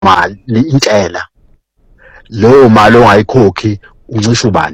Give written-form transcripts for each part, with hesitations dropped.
mali intela leyo mali ongayikhokhi uncisha ubani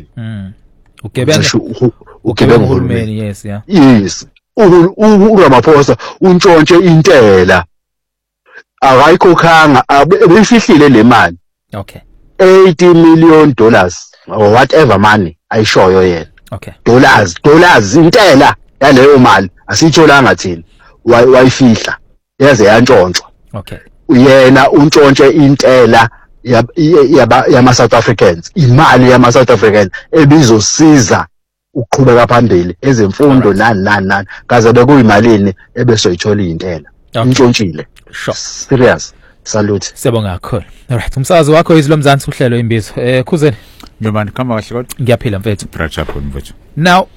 ugebengu uhulumeni yes yeah yes uRamaphosa untshontshe intela akayikhokhanga ebeyifihlile le mali okay $80 million or whatever money ayishoyo yena okay dollars intela yaleyo mali asitholanga thina wayifihla yaze yantshontshwa okay yena untshontshe intela yama South Africans imali yama South Africans ebizosiza ukuqhubeka phambili ezemfundo nani kaze bekuyimalini ebesoyithola intela intshontshile sure serious salute siyabonga kakhulu alright umsakazi wakho izilo Mzansi uhlelo imbizo khuzeni Njomani khamba kahle kodwa ngiyaphila mfethu Brachapho mfethu now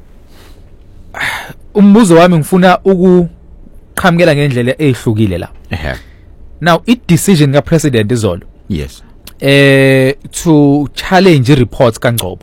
umbuzo wami ngifuna ukuqhamukela ngendlela ezihlukile la now decision ka president izolo yes to challenge reports kaNgcobo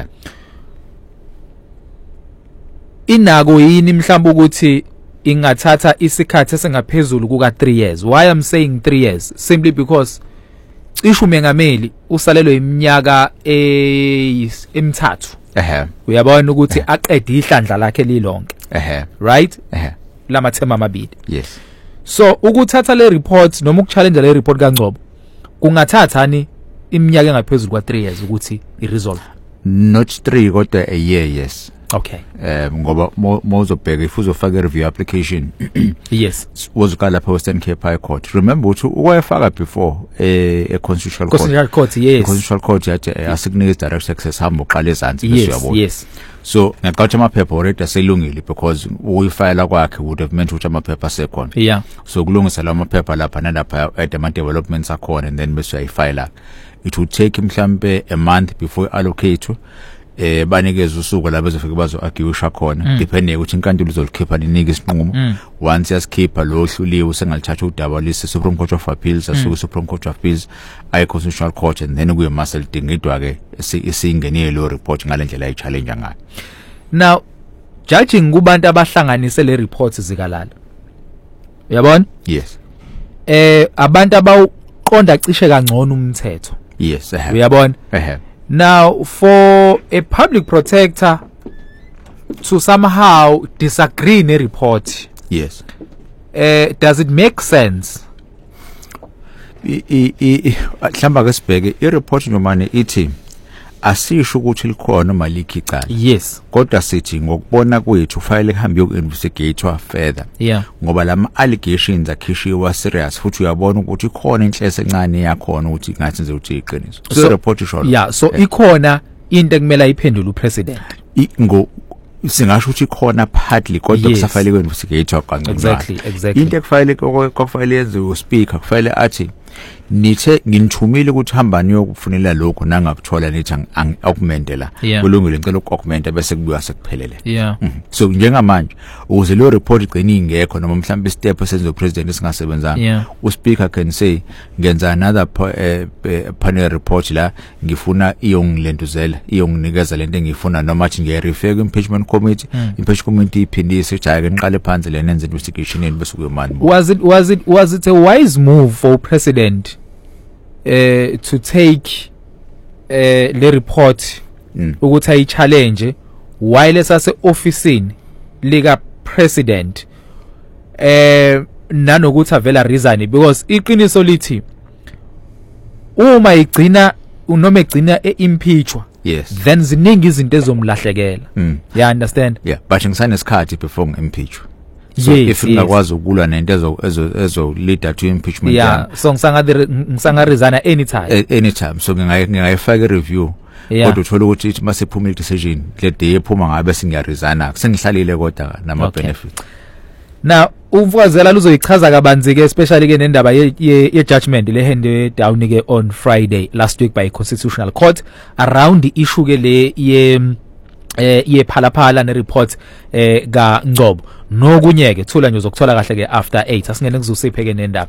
inako yini mhlawumbe ukuthi ingathatha isikhathi esingaphezulu kuka 3 years why I'm saying 3 years simply because cishe umengameli usalelwe iminyaka emithathu uyabona ukuthi aqede ihlandla lakhe lilonke right lamathema amabili yes so ukuthatha le report noma ukuchallenge le report kaNgcobo kungathathani iminyaka engaphezulu kwa 3 years ukuthi iresolve not 3 kodwa a year yes okay ngoba mozobheka if uzofaka i-review application yes wozukala lapha Western Cape High Court remember ukuthi ukwayifaka before a constitutional court yes constitutional court yathi asikunikeza direct access hamba uqala ezantsi bese uyabona yes so ngaqatsha amaphepha already aselungile because uyifile kwakhe would have meant ukuthi amaphepha asekhona yeah so kulungisa lawo maphepha lapha nalapha at the developments akhona and then bese uyayifile it would take mhlambe a month before allocate banikeza usuku la bezofika bazo-arguisha khona depending ukuthi inkantolo izolikhipha linika isinqumo once yasikhipha lo hluliwe usengalithatha udaba lise Supreme Court of Appeals asuke Supreme Court of Appeals ayi Constitutional Court and then kuye muscle dingidwa ke isingenile lo report ngalendlela ayi challenge ngayo now judging kubantu abahlanganise le reports zikalala uyabona yes abantu abaqonda cishe kangcono umthetho yes uyabona now for a public protector to somehow disagree ne report yes does it make sense hlamba ke sibheke I report nomane ithi asisho ukuthi likhona malikhi icala yes kodwa sithi ngokubona kwethu file ehambe yoku-investigatewa further yeah ngoba lama allegations akhishiwa serious futhi uyabona ukuthi ikhona inhlese encane yakhona ukuthi ngathi nje uthi iqiniso so report isho yeah so ikhona into ekumele ayiphendule upresident singasho ukuthi ikhona partly kodwa kusafale kwe-investigatewa kancane exactly into ekufanele yenze uspeaker kufanele athi nithe nginithumile ukuthi hamba niyokufunela lokho nangakuthola nithi akumentela kulungile ngicela ukuaugmenta bese kubuya sekuphelele so njengamanje ukuze lo report igcine ingekho noma mhlawumbe step esenzo president esingasebenzanga uspeaker can say ngenza another panel report la ngifuna iyongilenduzela iyonginikeza lento engifuna noma athi ngirefer ku-impeachment committee impeachment committee iphindise ukuthi hayi ke niqale phansi le nenze investigation yeni bese kuyemani was it a wise move for president to take le report ukuthi ayi challenge while esase officeini lika president nanokuthi avela resign because iqiniso lithi uma igcina unoma egcina eimpeachwa yes then ziningi izinto ezomlahlekela you understand but ngisane isikhathi before impeachwa so if ngakwazi ukulwa nento ezo lead to impeachment so ngisanga resign anytime so ngingayifaka review kodwa uthola ukuthi masephuma decision le day ephuma ngabe singiyaresign sengihlalile kodwa nama benefits now uvukazela luzoyichaza kabanzi ke especially ke nendaba ye judgment le handed down ke on Friday last week by Constitutional Court around the issue ke le ye phalaphala ne report ka Ngcobo nokunyeke thula nje uzokuthola kahle ke after 8 asingene kuzosiphe ke nendaba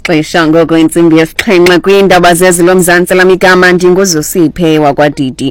xesha ngoko intsimbi yesixhenxe kwiindaba zezilo Mzantsi lamigama ndinguzosiphe wakwadidi.